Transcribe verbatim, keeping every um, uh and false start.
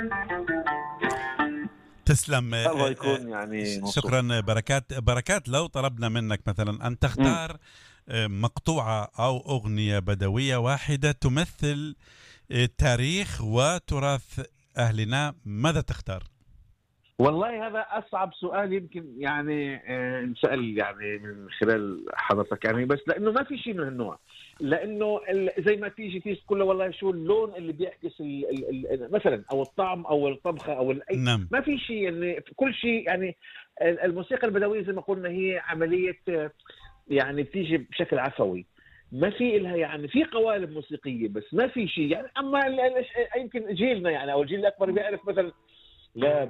تسلم. الله يكون يعني مبسوط. شكرا. بركات بركات لو طلبنا منك مثلا أن مم. تختار مقطوعة أو أغنية بدوية واحدة تمثل تاريخ وتراث أهلنا، ماذا تختار؟ والله هذا أصعب سؤال يمكن يعني آه، انسأل يعني من خلال حضرتك، يعني بس لأنه ما في شيء من هالنوع. لأنه ال- زي ما تيجي تيجي تقول له والله شو اللون اللي بيعكس ال ال ال مثلا، أو الطعم أو الطبخة أو ال- أي، نعم. ما في شيء يعني في كل شيء يعني. ال- الموسيقى البدوية زي ما قلنا هي عملية آه، يعني بتيجي بشكل عفوي. ما في إلها يعني في قوالب موسيقية، بس ما في شيء يعني. أما ال- ال- يمكن جيلنا يعني أو الجيل الأكبر بيعرف مثلا لا